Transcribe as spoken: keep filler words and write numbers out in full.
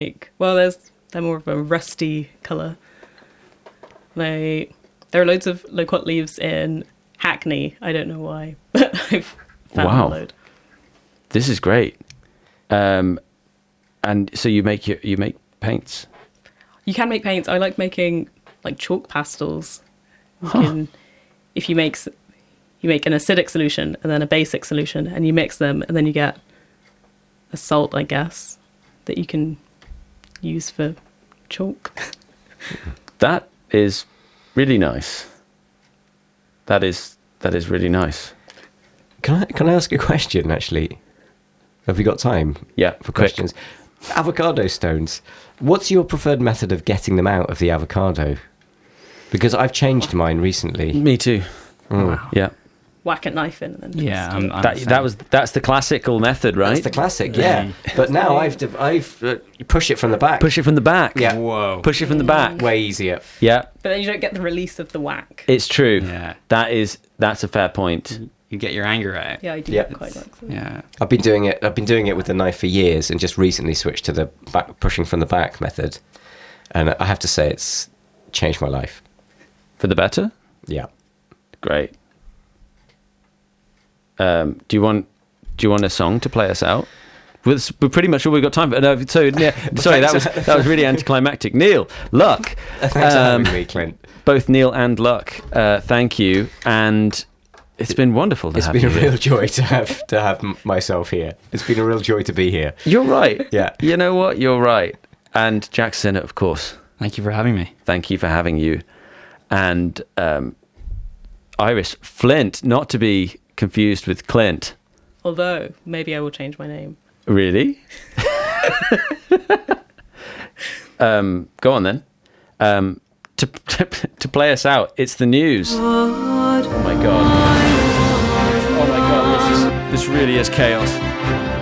like, well, there's they're more of a rusty colour. Like, there are loads of loquat leaves in Hackney. I don't know why, but I've found Wow. a load. This is great. Um, and so you make your, you make paints. You can make paints. I like making like chalk pastels. You Huh. can, if you make s- you make an acidic solution and then a basic solution, and you mix them, and then you get a salt, I guess, that you can use for chalk. That is really nice. That is that is really nice. Can I can I ask a question? Actually, have we got time? Yeah, for quick. questions. Avocado stones. What's your preferred method of getting them out of the avocado? Because I've changed mine recently. Me too. Mm. Yeah. Whack a knife in and then Yeah, twist it. I'm, I'm That the that same. was that's the classical method, right? That's the classic, yeah. But now I've div- I've uh, you push it from the back. Push it from the back. Yeah. Whoa. Push it from the back. Way easier. Yeah, But then you don't get the release of the whack. it's true. Yeah. That is that's a fair point. You get your anger out. Yeah, I do Yeah. quite like that. Yeah. I've been doing it. I've been doing it with the knife for years, and just recently switched to the back, pushing from the back method. And I have to say, it's changed my life. For the better? Yeah. Great. Um, do you want do you want a song to play us out? We're we're pretty much all we've got time for. No, so yeah, sorry, that was that was really anticlimactic. Neil, Luck, Thanks um, for having me, Clint. both Neil and Luck. Uh, thank you, and it's been wonderful to It's have been you a here. real joy to have to have m- myself here. It's been a real joy to be here. You're right. Yeah. You know what? You're right. And Jack Sinnott, of course. Thank you for having me. Thank you for having you. And um, Iris Flint, not to be confused with Clint. Although, maybe I will change my name. Really? um, go on then. Um, to, to to play us out, it's the news. Oh my god! Oh my god! This is this really is chaos.